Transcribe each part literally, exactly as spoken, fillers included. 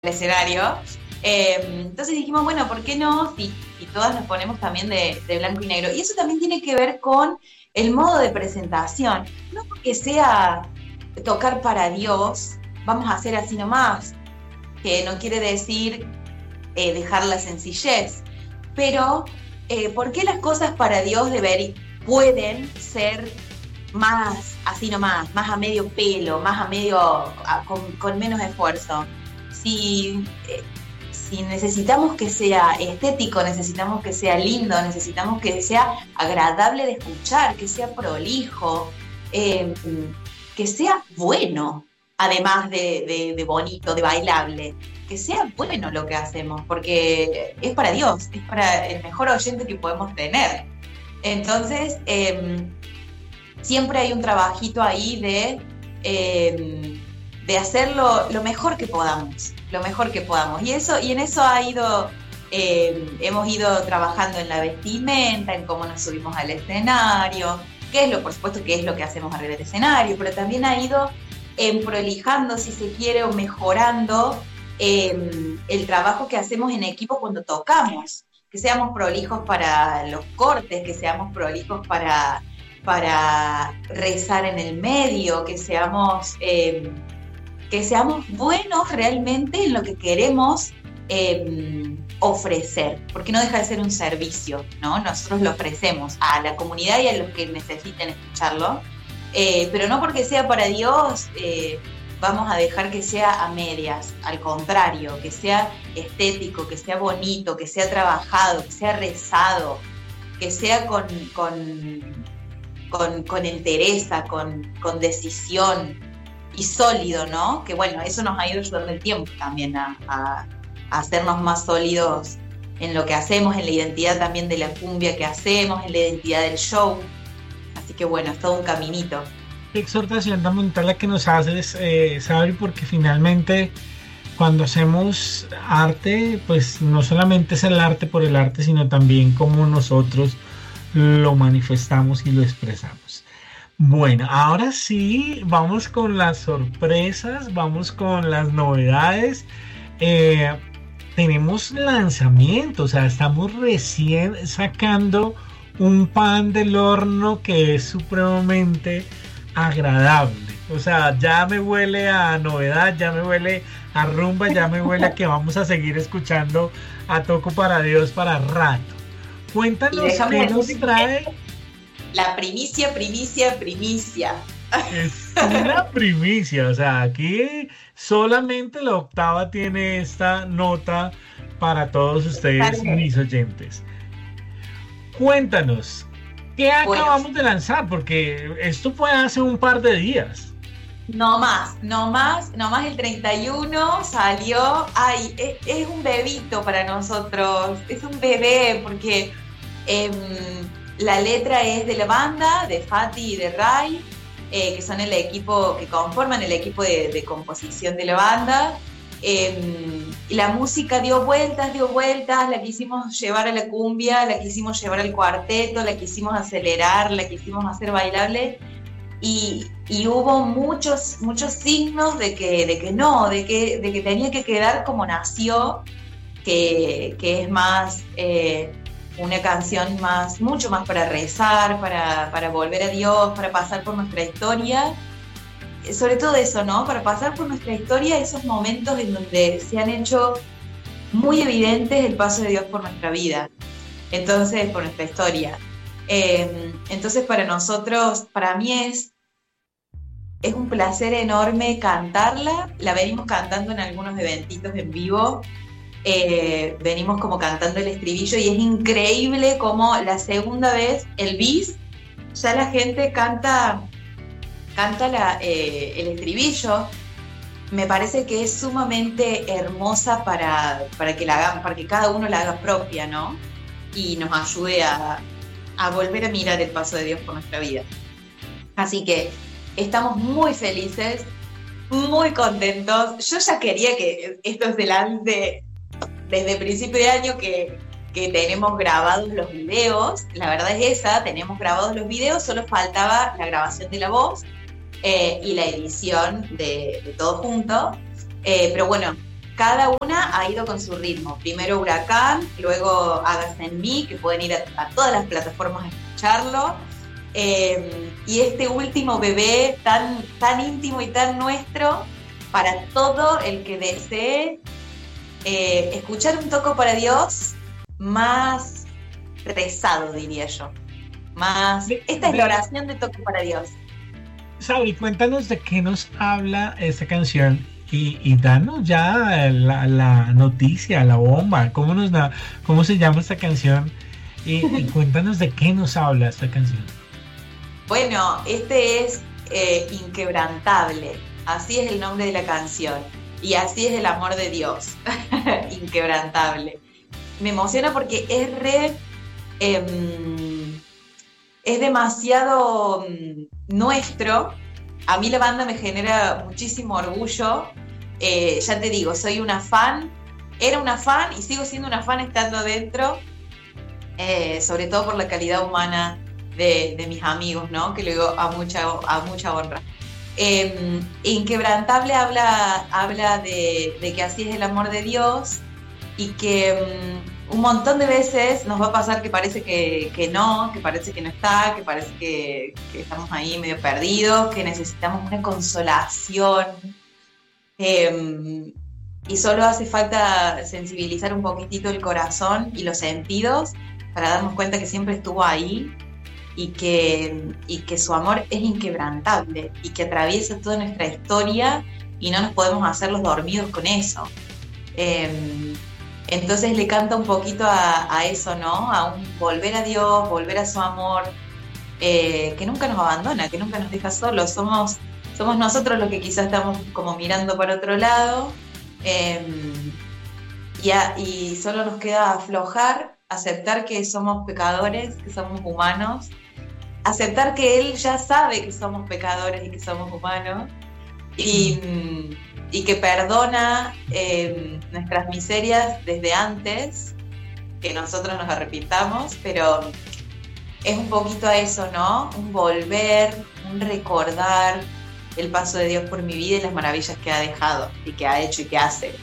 escenario. Eh, entonces dijimos, bueno, ¿por qué no? Si, si todas nos ponemos también de, de blanco y negro. Y eso también tiene que ver con el modo de presentación. No porque sea tocar para Dios, vamos a hacer así nomás, que no quiere decir eh, dejar la sencillez. Pero, eh, ¿por qué las cosas para Dios deber, pueden ser más así nomás, más a medio pelo, más a medio, a, con, con menos esfuerzo? Si, eh, si necesitamos que sea estético, necesitamos que sea lindo, necesitamos que sea agradable de escuchar, que sea prolijo, eh, que sea bueno, además de, de, de bonito, de bailable, que sea bueno lo que hacemos, porque es para Dios, es para el mejor oyente que podemos tener. Entonces, eh, siempre hay un trabajito ahí de... Eh, de hacerlo lo mejor que podamos, lo mejor que podamos. Y eso, y en eso ha ido, eh, hemos ido trabajando en la vestimenta, en cómo nos subimos al escenario, qué es lo, por supuesto, qué es lo que hacemos arriba del escenario, pero también ha ido eh, prolijando, si se quiere, o mejorando eh, el trabajo que hacemos en equipo cuando tocamos, que seamos prolijos para los cortes, que seamos prolijos para, para rezar en el medio, que seamos... Eh, que seamos buenos realmente en lo que queremos eh, ofrecer, porque no deja de ser un servicio, ¿no? Nosotros lo ofrecemos a la comunidad y a los que necesiten escucharlo, eh, pero no porque sea para Dios eh, vamos a dejar que sea a medias, al contrario, que sea estético, que sea bonito, que sea trabajado, que sea rezado, que sea con, con, con, con entereza, con, con decisión, y sólido, ¿no? Que bueno, eso nos ha ido ayudando el tiempo también a, a, a hacernos más sólidos en lo que hacemos, en la identidad también de la cumbia que hacemos, en la identidad del show. Así que bueno, es todo un caminito. Qué exhortación tan mental la que nos haces, eh, Sabri, porque finalmente cuando hacemos arte, pues no solamente es el arte por el arte, sino también cómo nosotros lo manifestamos y lo expresamos. Bueno, ahora sí, vamos con las sorpresas, vamos con las novedades. Eh, tenemos lanzamiento, o sea, estamos recién sacando un pan del horno que es supremamente agradable. O sea, ya me huele a novedad, ya me huele a rumba, ya me huele a que vamos a seguir escuchando a Toco para Dios para rato. Cuéntanos qué nos trae. La primicia, primicia, primicia. Es una primicia, o sea, aquí solamente la octava tiene esta nota para todos ustedes, mis oyentes. Cuéntanos, ¿qué acabamos bueno. de lanzar? Porque esto fue hace un par de días. No más, no más, no más el treinta y uno salió, ay, es, es un bebito para nosotros, es un bebé, porque... Eh, la letra es de la banda, de Fati y de Ray, eh, que son el equipo, que conforman el equipo de, de composición de la banda. Eh, la música dio vueltas, dio vueltas, la quisimos llevar a la cumbia, la quisimos llevar al cuarteto, la quisimos acelerar, la quisimos hacer bailable. Y, y hubo muchos, muchos signos de que, de que no, de que, de que tenía que quedar como nació, que, que es más... Eh, una canción más, mucho más para rezar, para, para volver a Dios, para pasar por nuestra historia, sobre todo eso, ¿no? Para pasar por nuestra historia, esos momentos en donde se han hecho muy evidentes el paso de Dios por nuestra vida, entonces, por nuestra historia. Eh, entonces, para nosotros, para mí es, es un placer enorme cantarla, la venimos cantando en algunos eventitos en vivo. Eh, venimos como cantando el estribillo y es increíble como la segunda vez el bis ya la gente canta canta la, eh, el estribillo. Me parece que es sumamente hermosa para, para que la hagan, para que cada uno la haga propia, ¿no? Y nos ayude a, a volver a mirar el paso de Dios por nuestra vida. Así que estamos muy felices, muy contentos. Yo ya quería que esto se lance desde principio de año, que, que tenemos grabados los videos. La verdad es esa, tenemos grabados los videos, solo faltaba la grabación de la voz eh, y la edición de, de todo junto. Eh, pero bueno, cada una ha ido con su ritmo. Primero Huracán, luego Hágase en mí, que pueden ir a, a todas las plataformas a escucharlo. Eh, y este último Bebé tan, tan íntimo y tan nuestro para todo el que desee eh, escuchar un toco para Dios más rezado, diría yo. Más, esta es la oración de toco para Dios. Sabri, cuéntanos de qué nos habla esta canción y, y danos ya la, la noticia, la bomba, cómo, nos da, cómo se llama esta canción y, y cuéntanos de qué nos habla esta canción. Bueno, este es eh, Inquebrantable, así es el nombre de la canción y así es el amor de Dios, Inquebrantable. Me emociona porque es re, eh, es demasiado um, nuestro. A mí la banda me genera muchísimo orgullo, eh, ya te digo, soy una fan, era una fan y sigo siendo una fan estando adentro, eh, sobre todo por la calidad humana De, de mis amigos, ¿no? Que lo digo a mucha, a mucha honra. Eh, Inquebrantable habla, habla de, de que así es el amor de Dios y que um, un montón de veces nos va a pasar que parece que, que no, que parece que no está, que parece que, que estamos ahí medio perdidos, que necesitamos una consolación. Eh, y solo hace falta sensibilizar un poquitito el corazón y los sentidos para darnos cuenta que siempre estuvo ahí. Y que, y que su amor es inquebrantable y que atraviesa toda nuestra historia y no nos podemos hacer los dormidos con eso. Eh, entonces le canta un poquito a, a eso, ¿no? A un volver a Dios, volver a su amor, eh, que nunca nos abandona, que nunca nos deja solos. Somos, somos nosotros los que quizás estamos como mirando para otro lado, eh, y, a, y solo nos queda aflojar, aceptar que somos pecadores, que somos humanos, aceptar que Él ya sabe que somos pecadores y que somos humanos, y, y que perdona eh, nuestras miserias desde antes, que nosotros nos arrepintamos, pero es un poquito a eso, ¿no? Un volver, un recordar el paso de Dios por mi vida y las maravillas que ha dejado, y que ha hecho y que hace.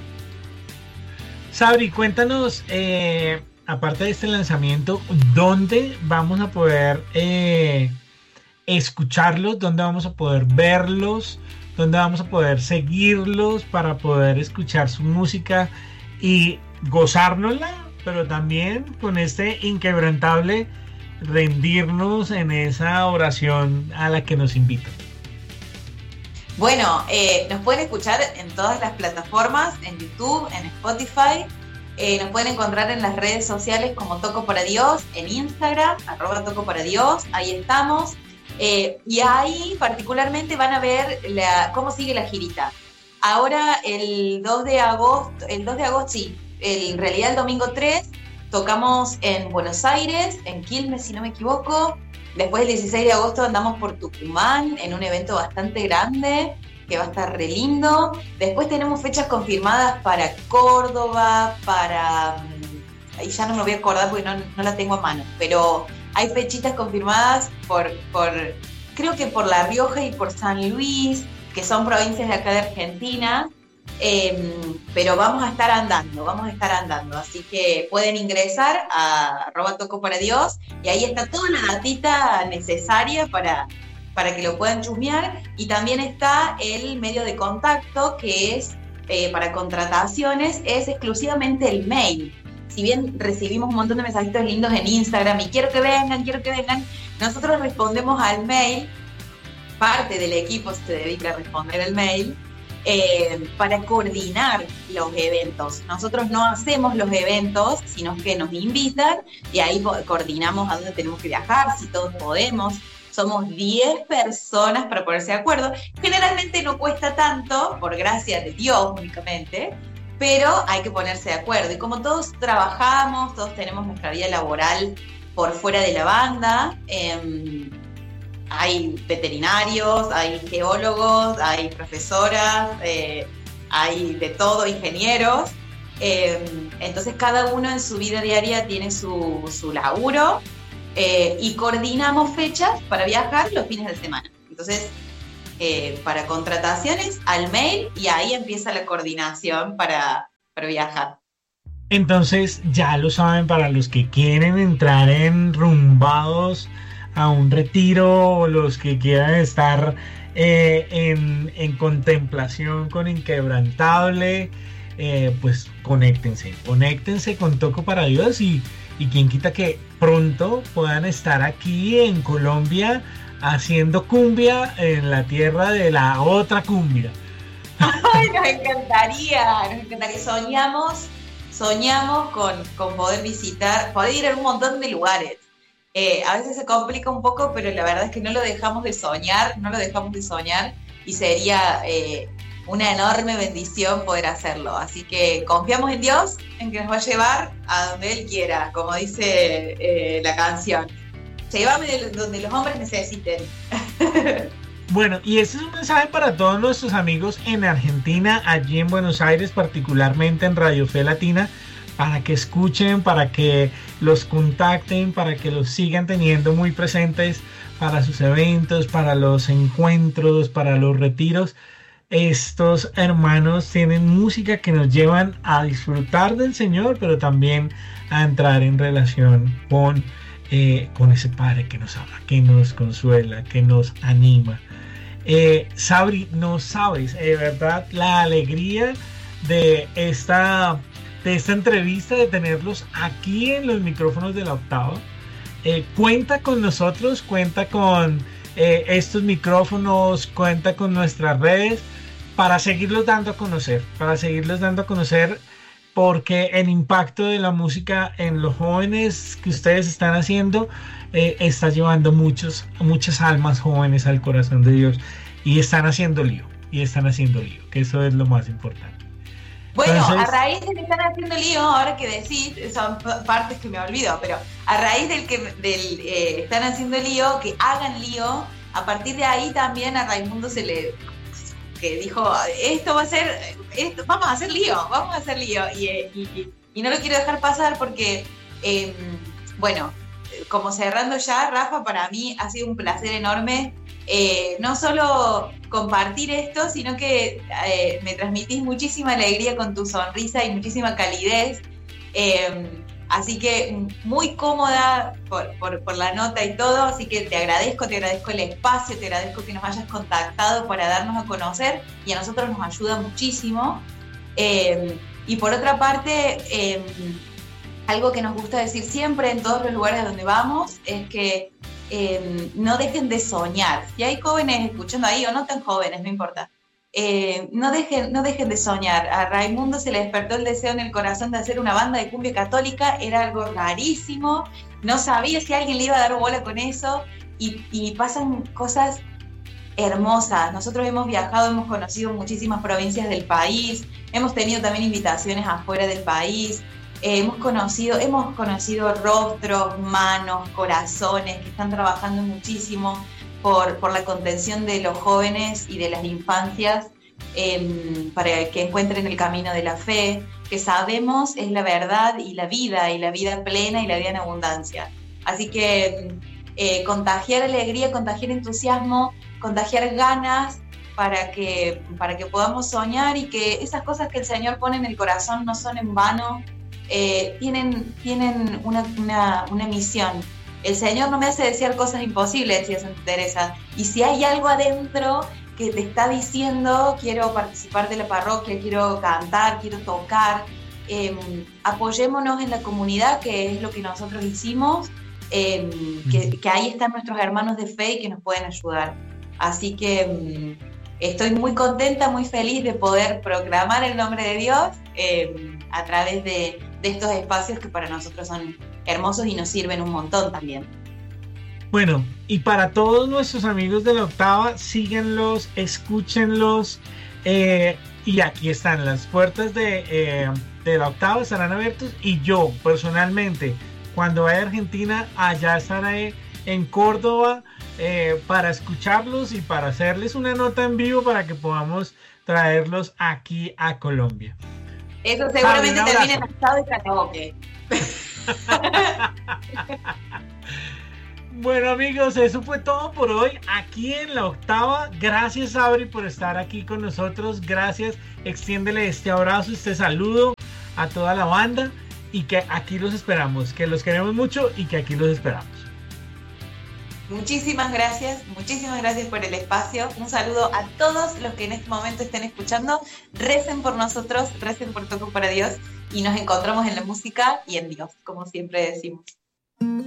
Sabri, cuéntanos, eh, aparte de este lanzamiento, ¿dónde vamos a poder eh, escucharlos? ¿Dónde vamos a poder verlos? ¿Dónde vamos a poder seguirlos para poder escuchar su música y gozárnosla? Pero también con este inquebrantable rendirnos en esa oración a la que nos invitan. Bueno, eh, nos pueden escuchar en todas las plataformas, en YouTube, en Spotify. Eh, nos pueden encontrar en las redes sociales como Toco para Dios, en Instagram, arroba Toco para Dios, ahí estamos. Eh, y ahí particularmente van a ver la, cómo sigue la girita. Ahora el dos de agosto, el dos de agosto, sí, el, en realidad el domingo tres, tocamos en Buenos Aires, en Quilmes si no me equivoco. Después el dieciséis de agosto andamos por Tucumán en un evento bastante grande que va a estar re lindo. Después tenemos fechas confirmadas para Córdoba, para... Ahí ya no me voy a acordar porque no, no la tengo a mano, pero hay fechitas confirmadas por, por, creo que por La Rioja y por San Luis, que son provincias de acá de Argentina. Eh, pero vamos a estar andando, vamos a estar andando, así que pueden ingresar a arroba Toco para Dios y ahí está toda la datita necesaria para, para que lo puedan chusmear, y también está el medio de contacto que es eh, para contrataciones, es exclusivamente el mail. Si bien recibimos un montón de mensajitos lindos en Instagram y quiero que vengan, quiero que vengan, nosotros respondemos al mail, parte del equipo se dedica a responder el mail, Eh, para coordinar los eventos. Nosotros no hacemos los eventos, sino que nos invitan y ahí coordinamos a dónde tenemos que viajar, si todos podemos. Somos diez personas para ponerse de acuerdo. Generalmente no cuesta tanto, por gracia de Dios únicamente, pero hay que ponerse de acuerdo. Y como todos trabajamos, todos tenemos nuestra vida laboral por fuera de la banda, eh, hay veterinarios, hay geólogos, hay profesoras, eh, hay de todo, ingenieros. Eh, entonces cada uno en su vida diaria tiene su, su laburo, eh, y coordinamos fechas para viajar los fines de semana. Entonces eh, para contrataciones al mail y ahí empieza la coordinación para, para viajar. Entonces, ya lo saben, para los que quieren entrar en rumbados a un retiro o los que quieran estar eh, en, en contemplación con Inquebrantable, eh, pues conéctense, conéctense con Toco para Dios y, y quien quita que pronto puedan estar aquí en Colombia haciendo cumbia en la tierra de la otra cumbia. Ay, nos encantaría, nos encantaría, soñamos Soñamos con, con poder visitar, poder ir a un montón de lugares. Eh, a veces se complica un poco, pero la verdad es que no lo dejamos de soñar, no lo dejamos de soñar y sería eh, una enorme bendición poder hacerlo. Así que confiamos en Dios, en que nos va a llevar a donde Él quiera, como dice eh, la canción. Llévame de donde los hombres necesiten. Bueno, y este es un mensaje para todos nuestros amigos en Argentina, allí en Buenos Aires, particularmente en Radio Fe Latina, para que escuchen, para que los contacten, para que los sigan teniendo muy presentes para sus eventos, para los encuentros, para los retiros. Estos hermanos tienen música que nos llevan a disfrutar del Señor, pero también a entrar en relación con, eh, con ese Padre que nos ama, que nos consuela, que nos anima. Eh, Sabri, no sabes, de eh, verdad, la alegría de esta, de esta entrevista, de tenerlos aquí en los micrófonos de La Octava. Eh, cuenta con nosotros, cuenta con eh, estos micrófonos, cuenta con nuestras redes para seguirlos dando a conocer, para seguirlos dando a conocer, porque el impacto de la música en los jóvenes que ustedes están haciendo eh, está llevando muchos, muchas almas jóvenes al corazón de Dios y están haciendo lío, y están haciendo lío, que eso es lo más importante. Bueno, Entonces, a raíz de que están haciendo lío, ahora que decís, son partes que me olvido, pero a raíz del que del, eh, están haciendo lío, que hagan lío, a partir de ahí también a Raimundo se le que dijo, esto va a ser, esto, vamos a hacer lío, vamos a hacer lío, y, y, y no lo quiero dejar pasar porque, eh, bueno, como cerrando ya, Rafa, para mí ha sido un placer enorme, eh, no solo compartir esto, sino que eh, me transmitís muchísima alegría con tu sonrisa y muchísima calidez, eh, así que muy cómoda por, por, por la nota y todo, así que te agradezco, te agradezco el espacio, te agradezco que nos hayas contactado para darnos a conocer y a nosotros nos ayuda muchísimo. Eh, y por otra parte, eh, algo que nos gusta decir siempre en todos los lugares donde vamos es que eh, no dejen de soñar. Si hay jóvenes escuchando ahí o no tan jóvenes, no importa. Eh, no, dejen, no dejen de soñar. A Raimundo se le despertó el deseo en el corazón de hacer una banda de cumbia católica, era algo rarísimo, no sabía si alguien le iba a dar bola con eso y, y pasan cosas hermosas. Nosotros hemos viajado, hemos conocido muchísimas provincias del país, hemos tenido también invitaciones afuera del país, eh, hemos conocido, hemos conocido rostros, manos, corazones que están trabajando muchísimo Por, por la contención de los jóvenes y de las infancias eh, para que encuentren el camino de la fe, que sabemos es la verdad y la vida, y la vida plena y la vida en abundancia. Así que eh, contagiar alegría, contagiar entusiasmo, contagiar ganas para que, para que podamos soñar y que esas cosas que el Señor pone en el corazón no son en vano, eh, tienen, tienen una, una, una misión. El Señor no me hace desear cosas imposibles, decía Santa Teresa. Y si hay algo adentro que te está diciendo, quiero participar de la parroquia, quiero cantar, quiero tocar, eh, apoyémonos en la comunidad, que es lo que nosotros hicimos, eh, que, que ahí están nuestros hermanos de fe y que nos pueden ayudar. Así que eh, estoy muy contenta, muy feliz de poder proclamar el nombre de Dios eh, a través de, de estos espacios que para nosotros son hermosos y nos sirven un montón también. Bueno, y para todos nuestros amigos de La Octava, síganlos, escúchenlos, eh, y aquí están las puertas de, eh, de La Octava, estarán abiertos, y yo personalmente, cuando vaya a Argentina, allá estaré en Córdoba eh, para escucharlos y para hacerles una nota en vivo para que podamos traerlos aquí a Colombia. Eso seguramente termina en asado y karaoke. Bueno amigos, eso fue todo por hoy aquí en La Octava. Gracias Sabri por estar aquí con nosotros. Gracias, extiéndele este abrazo, este saludo a toda la banda y que aquí los esperamos, que los queremos mucho y que aquí los esperamos. Muchísimas gracias, muchísimas gracias por el espacio. Un saludo a todos los que en este momento estén escuchando. Recen por nosotros, recen por Toco para Dios y nos encontramos en la música y en Dios, como siempre decimos.